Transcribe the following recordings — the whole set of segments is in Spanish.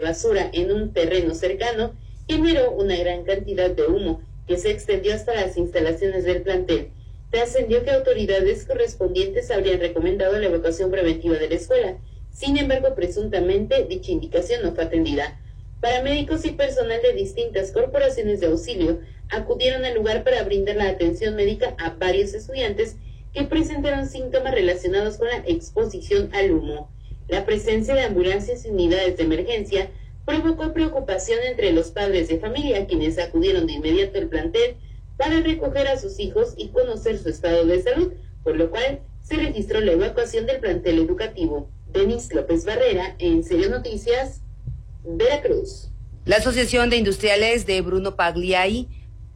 basura en un terreno cercano generó una gran cantidad de humo que se extendió hasta las instalaciones del plantel. Trascendió que autoridades correspondientes habrían recomendado la evacuación preventiva de la escuela. Sin embargo, presuntamente, dicha indicación no fue atendida. Paramédicos y personal de distintas corporaciones de auxilio acudieron al lugar para brindar la atención médica a varios estudiantes que presentaron síntomas relacionados con la exposición al humo. La presencia de ambulancias y unidades de emergencia provocó preocupación entre los padres de familia, quienes acudieron de inmediato al plantel para recoger a sus hijos y conocer su estado de salud, por lo cual se registró la evacuación del plantel educativo. Denis López Barrera, en Serio Noticias, Veracruz. La Asociación de Industriales de Bruno Pagliai,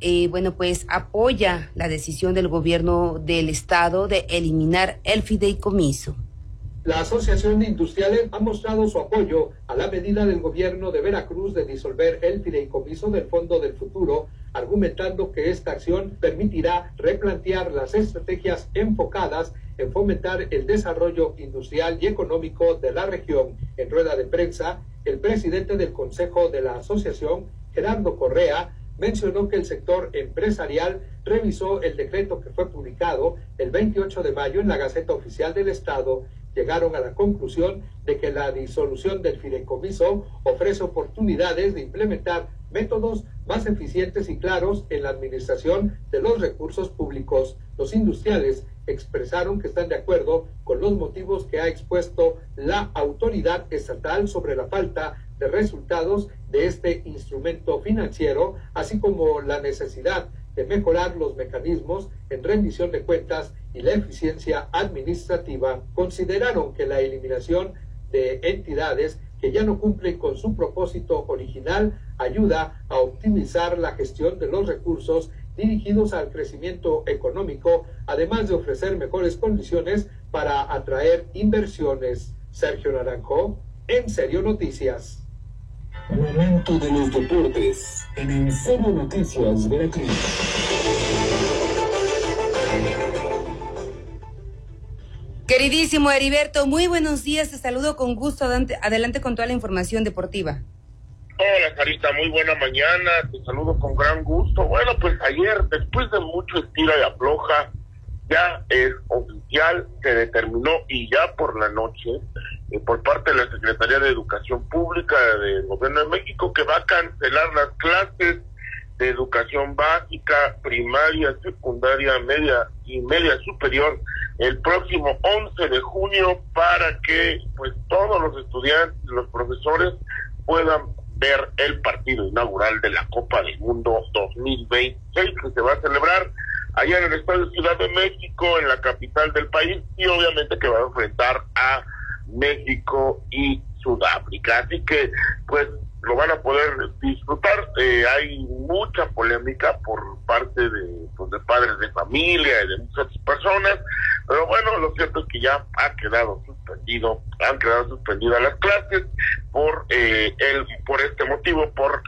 apoya la decisión del gobierno del estado de eliminar el fideicomiso. La Asociación de Industriales ha mostrado su apoyo a la medida del gobierno de Veracruz de disolver el fideicomiso del Fondo del Futuro, argumentando que esta acción permitirá replantear las estrategias enfocadas en fomentar el desarrollo industrial y económico de la región. En rueda de prensa, el presidente del Consejo de la Asociación, Gerardo Correa, mencionó que el sector empresarial revisó el decreto que fue publicado el 28 de mayo en la Gaceta Oficial del Estado. Llegaron a la conclusión de que la disolución del fideicomiso ofrece oportunidades de implementar métodos más eficientes y claros en la administración de los recursos públicos. Los industriales expresaron que están de acuerdo con los motivos que ha expuesto la autoridad estatal sobre la falta de resultados de este instrumento financiero, así como la necesidad de mejorar los mecanismos en rendición de cuentas y la eficiencia administrativa. Consideraron que la eliminación de entidades que ya no cumplen con su propósito original ayuda a optimizar la gestión de los recursos dirigidos al crecimiento económico, además de ofrecer mejores condiciones para atraer inversiones. Sergio Naranjo, en Serio Noticias. Momento de los deportes en Serio Noticias Veracruz. Queridísimo Heriberto, muy buenos días, te saludo con gusto, adelante con toda la información deportiva. Hola Sarita, muy buena mañana, te saludo con gran gusto. Bueno, pues ayer, después de mucho estira y afloja, ya es oficial, se determinó y ya por la noche, por parte de la Secretaría de Educación Pública del Gobierno de México, que va a cancelar las clases de educación básica, primaria, secundaria, media y media superior el próximo 11 de junio para que pues todos los estudiantes, los profesores puedan ver el partido inaugural de la Copa del Mundo 2026 que se va a celebrar allá en el Estadio Ciudad de México, en la capital del país, y obviamente que va a enfrentar a México y Sudáfrica. Así que pues lo van a poder disfrutar. Hay mucha polémica por parte de padres de familia y de muchas personas, pero bueno, lo cierto es que ya han quedado suspendidas las clases por este motivo, por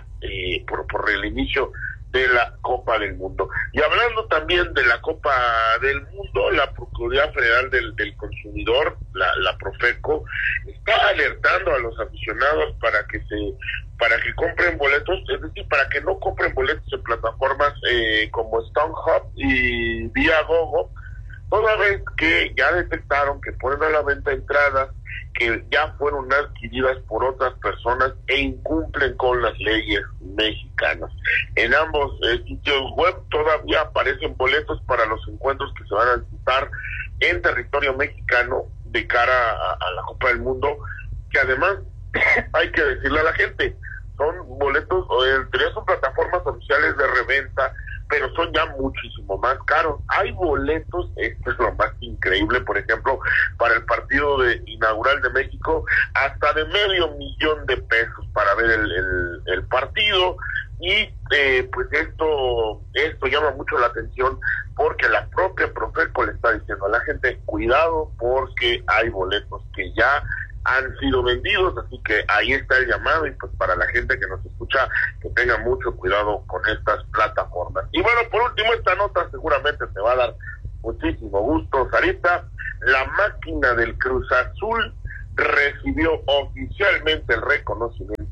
el inicio de la Copa del Mundo. Y hablando también de la Copa del Mundo, la Procuraduría Federal del Consumidor, la Profeco, está alertando a los aficionados para que compren boletos, es decir, para que no compren boletos en plataformas como StubHub y Viagogo, toda vez que ya detectaron que ponen a la venta entradas que ya fueron adquiridas por otras personas e incumplen con las leyes mexicanas. En ambos sitios web todavía aparecen boletos para los encuentros que se van a disputar en territorio mexicano de cara a la Copa del Mundo, que además hay que decirle a la gente, son boletos, en teoría son plataformas oficiales de reventa, pero son ya muchísimo más caros. Hay boletos, esto es lo más increíble, por ejemplo, para el partido inaugural de México, hasta de $500,000 para ver el partido, y pues esto llama mucho la atención, porque la propia Profeco le está diciendo a la gente, cuidado, porque hay boletos que ya han sido vendidos, así que ahí está el llamado, y pues para la gente que nos escucha, que tenga mucho cuidado con estas plataformas. Y bueno, por último, esta nota seguramente te va a dar muchísimo gusto, Sarita. La máquina del Cruz Azul recibió oficialmente el reconocimiento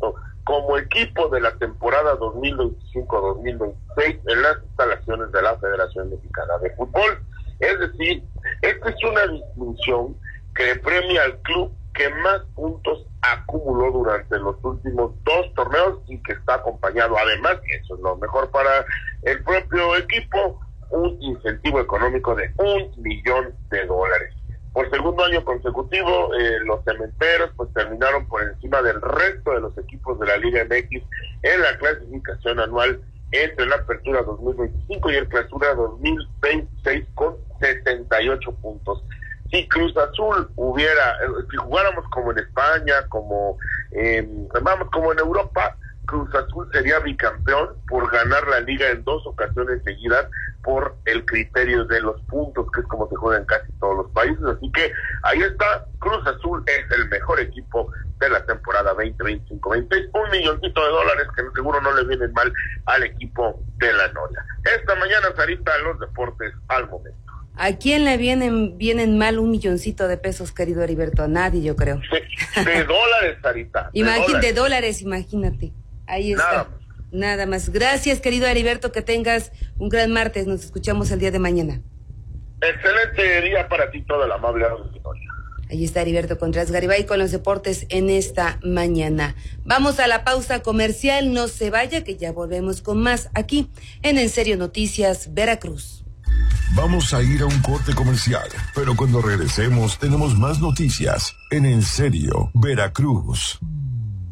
como equipo de la temporada 2025-2026 en las instalaciones de la Federación Mexicana de Fútbol. Es decir, esta es una distinción que premia al club que más puntos acumuló durante los últimos 2 torneos y que está acompañado, además, y eso es lo mejor para el propio equipo, un incentivo económico de $1 millón. Por segundo año consecutivo, los cementeros pues terminaron por encima del resto de los equipos de la Liga MX en la clasificación anual entre la apertura 2025 y el clausura 2026 con 78 puntos. Si Cruz Azul si jugáramos como en España, como en Europa, Cruz Azul sería bicampeón por ganar la liga en 2 ocasiones seguidas por el criterio de los puntos, que es como se juega en casi todos los países. Así que ahí está, Cruz Azul es el mejor equipo de la temporada 2025-26, $1 milloncito que seguro no le vienen mal al equipo de la Noria. Esta mañana, Sarita, los deportes al momento. ¿A quién le vienen mal $1 milloncito, querido Heriberto? A nadie, yo creo. De dólares, Sarita. De dólares, imagínate. Ahí está. Nada más. Gracias, querido Heriberto, que tengas un gran martes. Nos escuchamos el día de mañana. Excelente día para ti, todo el amable auditorio. Ahí está Heriberto Contreras Garibay con los deportes en esta mañana. Vamos a la pausa comercial. No se vaya, que ya volvemos con más aquí En Serio Noticias Veracruz. Vamos a ir a un corte comercial, pero cuando regresemos tenemos más noticias en Serio Veracruz.